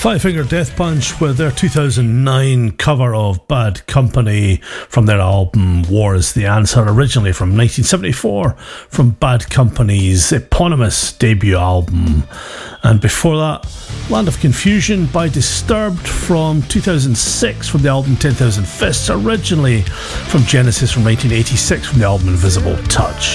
Five Finger Death Punch with their 2009 cover of Bad Company from their album War is the Answer, originally from 1974, from Bad Company's eponymous debut album. And before that, Land of Confusion by Disturbed from 2006 from the album 10,000 Fists, originally from Genesis from 1986 from the album Invisible Touch.